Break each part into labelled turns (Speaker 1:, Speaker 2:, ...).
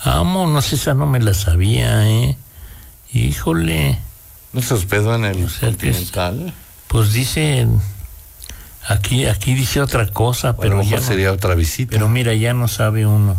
Speaker 1: Vámonos, esa no me la sabía, Híjole.
Speaker 2: ¿No se hospedó en el Continental?
Speaker 1: Pues dice, aquí dice otra cosa,
Speaker 2: bueno,
Speaker 1: pero ya
Speaker 2: sería otra visita.
Speaker 1: Pero mira, ya no sabe uno.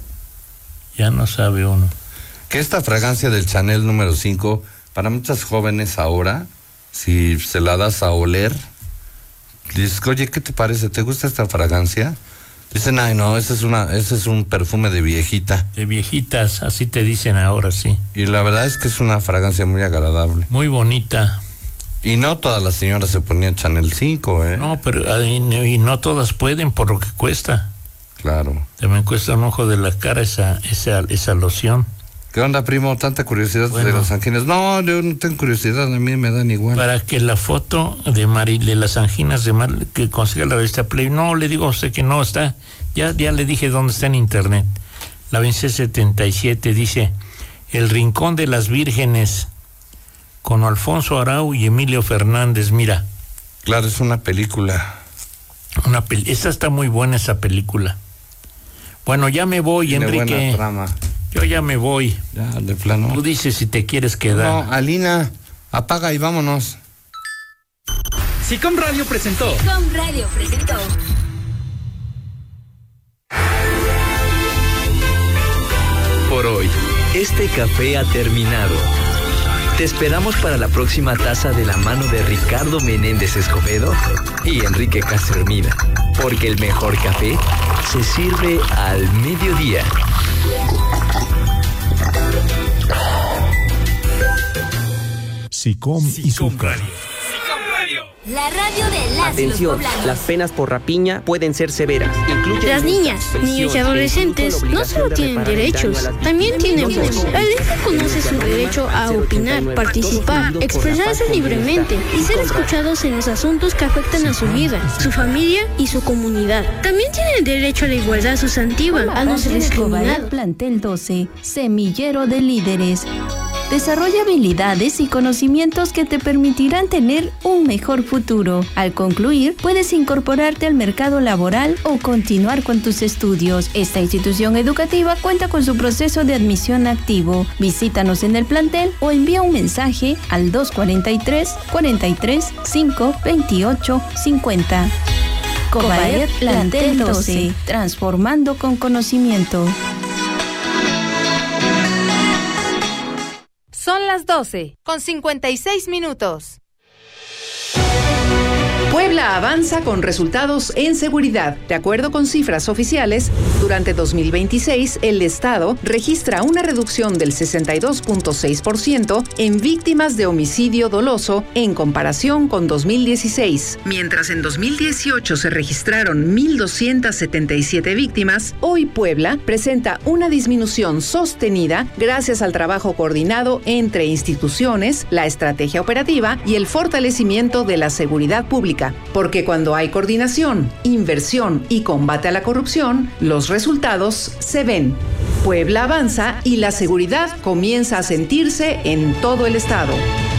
Speaker 2: Que esta fragancia del Chanel número 5, para muchas jóvenes ahora, si se la das a oler, dices, oye, ¿qué te parece? ¿Te gusta esta fragancia? Dicen, ay, no, ese es un perfume de viejita.
Speaker 1: De viejitas, así te dicen ahora, sí.
Speaker 2: Y la verdad es que es una fragancia muy agradable.
Speaker 1: Muy bonita.
Speaker 2: Y no todas las señoras se ponían Chanel 5,
Speaker 1: No, pero y no todas pueden por lo que cuesta.
Speaker 2: Claro.
Speaker 1: También cuesta un ojo de la cara esa loción.
Speaker 2: ¿Qué onda, primo? ¿Tanta curiosidad de las anginas? No, yo no tengo curiosidad, a mí me dan igual.
Speaker 1: Para que la foto de las anginas que consiga la revista Play, no, le digo a usted que no está, ya le dije dónde está en internet. La Vinci 77 dice, El Rincón de las Vírgenes, con Alfonso Arau y Emilio Fernández, mira.
Speaker 2: Claro, es una película.
Speaker 1: Esa está muy buena, esa película. Bueno, ya me voy,
Speaker 2: tiene
Speaker 1: Enrique.
Speaker 2: Buena trama.
Speaker 1: Yo ya me voy.
Speaker 2: Ya, de plano.
Speaker 1: Tú dices si te quieres quedar.
Speaker 2: No, Alina, apaga y vámonos.
Speaker 3: SICOM Radio presentó.
Speaker 4: Por hoy, este café ha terminado. Te esperamos para la próxima taza de la mano de Ricardo Menéndez Escobedo y Enrique Castro Hermida, porque el mejor café se sirve al mediodía.
Speaker 5: SICOM y Zúcar.
Speaker 6: La radio de las
Speaker 7: Atención, las penas por rapiña pueden ser severas.
Speaker 8: Las niñas, niños y adolescentes no solo tienen derechos, también tienen voz. La ley reconoce su derecho a opinar, participar, expresarse libremente y ser escuchados en los asuntos que afectan a su vida, su familia y su comunidad. También tienen derecho a la igualdad sustantiva, a no ser discriminados.
Speaker 9: Plantel 12, semillero de líderes. Desarrolla habilidades y conocimientos que te permitirán tener un mejor futuro. Al concluir, puedes incorporarte al mercado laboral o continuar con tus estudios. Esta institución educativa cuenta con su proceso de admisión activo. Visítanos en el plantel o envía un mensaje al 243-43-528-50. Cobaer Plantel 12, transformando con conocimiento.
Speaker 10: Son las 12:56.
Speaker 11: Puebla avanza con resultados en seguridad. De acuerdo con cifras oficiales, durante 2026 el Estado registra una reducción del 62.6% en víctimas de homicidio doloso en comparación con 2016. Mientras en 2018 se registraron 1,277 víctimas, hoy Puebla presenta una disminución sostenida gracias al trabajo coordinado entre instituciones, la estrategia operativa y el fortalecimiento de la seguridad pública. Porque cuando hay coordinación, inversión y combate a la corrupción, los resultados se ven. Puebla avanza y la seguridad comienza a sentirse en todo el estado.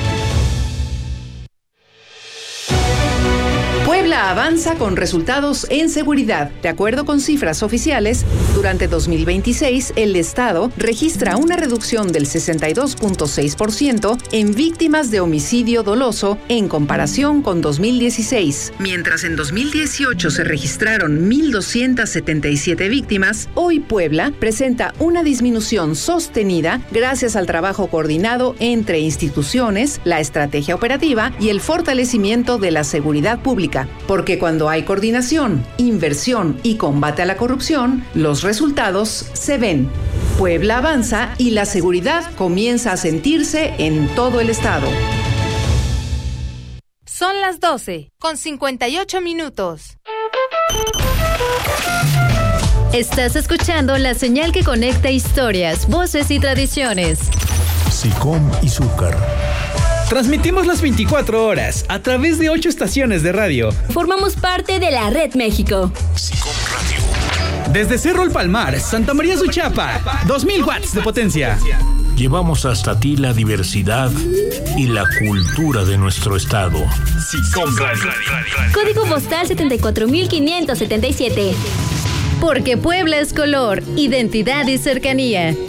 Speaker 11: Puebla avanza con resultados en seguridad. De acuerdo con cifras oficiales, durante 2026 el Estado registra una reducción del 62.6% en víctimas de homicidio doloso en comparación con 2016. Mientras en 2018 se registraron 1,277 víctimas, hoy Puebla presenta una disminución sostenida gracias al trabajo coordinado entre instituciones, la estrategia operativa y el fortalecimiento de la seguridad pública. Porque cuando hay coordinación, inversión y combate a la corrupción, los resultados se ven. Puebla avanza y la seguridad comienza a sentirse en todo el estado.
Speaker 10: Son las 12:58.
Speaker 12: Estás escuchando la señal que conecta historias, voces y tradiciones.
Speaker 5: SICOM y Zúcar.
Speaker 3: Transmitimos las 24 horas a través de 8 estaciones de radio.
Speaker 6: Formamos parte de la Red México.
Speaker 5: SICOM Radio.
Speaker 3: Desde Cerro El Palmar, Santa María Suchapa, 2,000 watts de potencia.
Speaker 1: Llevamos hasta ti la diversidad y la cultura de nuestro estado.
Speaker 3: SICOM Radio.
Speaker 6: Código postal 74,577.
Speaker 12: Porque Puebla es color, identidad y cercanía.